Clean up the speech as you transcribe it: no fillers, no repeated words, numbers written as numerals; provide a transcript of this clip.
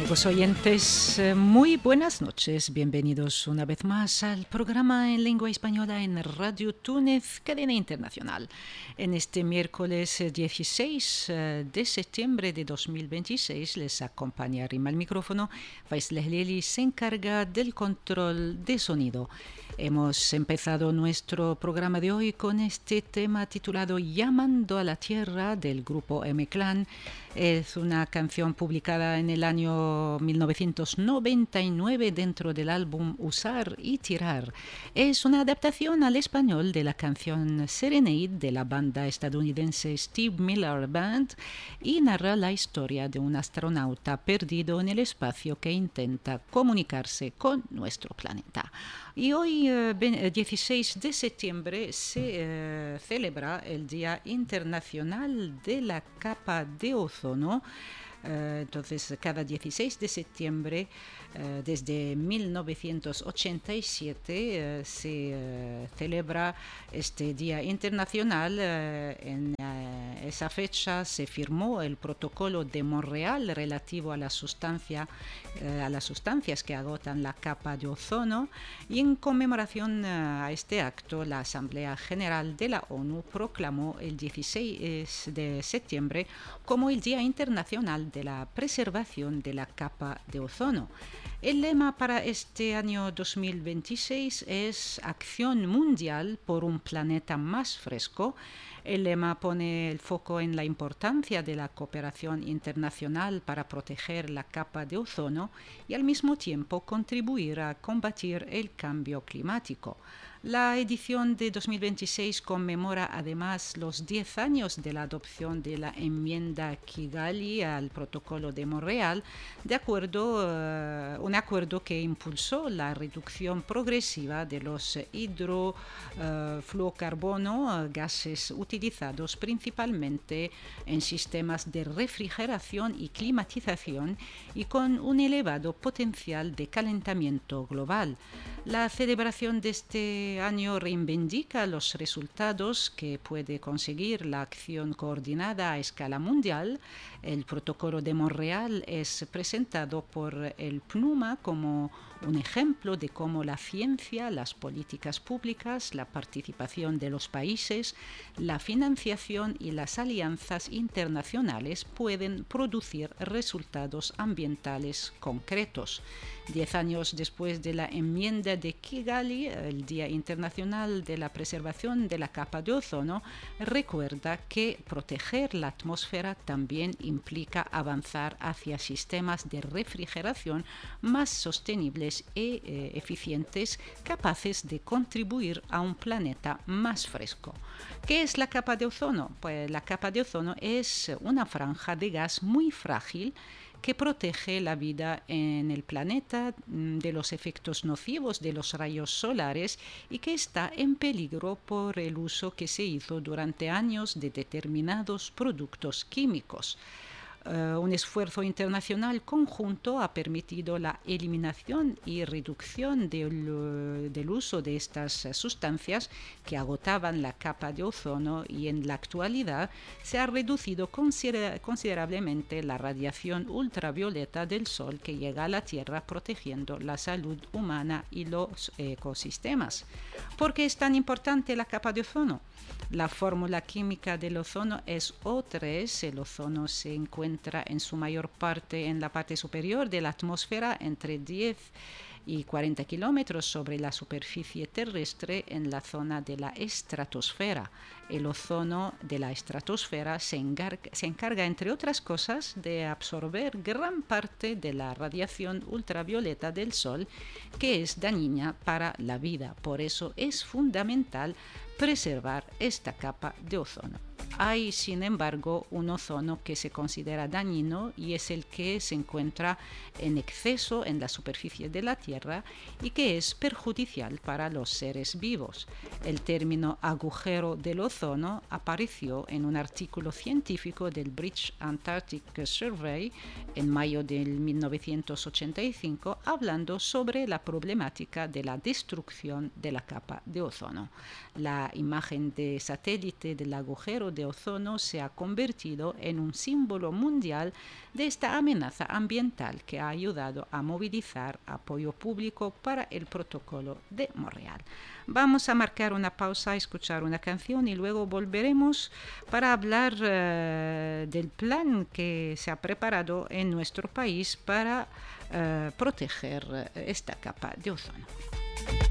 Amigos oyentes, muy buenas noches. Bienvenidos una vez más al programa en lengua española en Radio Túnez, cadena internacional. En este miércoles 16 de septiembre de 2026 les acompaña Rima al micrófono. Faiz Lehlili se encarga del control de sonido. Hemos empezado nuestro programa de hoy con este tema titulado Llamando a la Tierra del grupo M-Clan. Es una canción publicada en el año 1999 dentro del álbum Usar y Tirar. Es una adaptación al español de la canción Serenade de la banda estadounidense Steve Miller Band y narra la historia de un astronauta perdido en el espacio que intenta comunicarse con nuestro planeta. Y hoy, 16 de septiembre, se celebra el Día Internacional de la Capa de Ozono. Entonces, cada 16 de septiembre, desde 1987, se celebra este Día Internacional. En esa fecha se firmó el Protocolo de Montreal relativo a las sustancias que agotan la capa de ozono, y en conmemoración a este acto, la Asamblea General de la ONU proclamó el 16 de septiembre como el Día Internacional de la Preservación de la Capa de Ozono. El lema para este año 2026 es Acción Mundial por un planeta más fresco. El lema pone el foco en la importancia de la cooperación internacional para proteger la capa de ozono y al mismo tiempo contribuir a combatir el cambio climático. La edición de 2026 conmemora además los 10 años de la adopción de la enmienda Kigali al Protocolo de Montreal, un acuerdo que impulsó la reducción progresiva de los hidrofluorocarbonos, gases utilizados principalmente en sistemas de refrigeración y climatización y con un elevado potencial de calentamiento global. La celebración de este año reivindica los resultados que puede conseguir la acción coordinada a escala mundial. El Protocolo de Montreal es presentado por el PNUMA como un ejemplo de cómo la ciencia, las políticas públicas, la participación de los países, la financiación y las alianzas internacionales pueden producir resultados ambientales concretos. 10 años después de la enmienda de Kigali, el Día Internacional de la Preservación de la Capa de Ozono recuerda que proteger la atmósfera también implica avanzar hacia sistemas de refrigeración más sostenibles e eficientes, capaces de contribuir a un planeta más fresco. ¿Qué es la capa de ozono? Pues la capa de ozono es una franja de gas muy frágil que protege la vida en el planeta de los efectos nocivos de los rayos solares y que está en peligro por el uso que se hizo durante años de determinados productos químicos. Un esfuerzo internacional conjunto ha permitido la eliminación y reducción del uso de estas sustancias que agotaban la capa de ozono, y en la actualidad se ha reducido considerablemente la radiación ultravioleta del Sol que llega a la Tierra, protegiendo la salud humana y los ecosistemas. ¿Por qué es tan importante la capa de ozono? La fórmula química del ozono es O3. El ozono se encuentra en su mayor parte en la parte superior de la atmósfera, entre 10 y 40 kilómetros sobre la superficie terrestre, en la zona de la estratosfera. El ozono de la estratosfera se encarga, entre otras cosas, de absorber gran parte de la radiación ultravioleta del Sol, que es dañina para la vida. Por eso es fundamental preservar esta capa de ozono. Hay, sin embargo, un ozono que se considera dañino y es el que se encuentra en exceso en la superficie de la Tierra y que es perjudicial para los seres vivos. El término agujero del ozono apareció en un artículo científico del British Antarctic Survey en mayo de 1985, hablando sobre la problemática de la destrucción de la capa de ozono. La imagen de satélite del agujero agujero de ozono se ha convertido en un símbolo mundial de esta amenaza ambiental que ha ayudado a movilizar apoyo público para el protocolo de Montreal. Vamos a marcar una pausa, escuchar una canción y luego volveremos para hablar del plan que se ha preparado en nuestro país para proteger esta capa de ozono.